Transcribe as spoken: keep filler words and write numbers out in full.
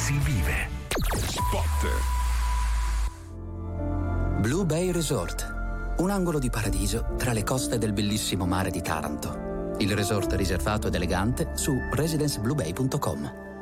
si vive. Spot. Blue Bay Resort, un angolo di paradiso tra le coste del bellissimo mare di Taranto. Il resort riservato ed elegante su residence blue bay punto com.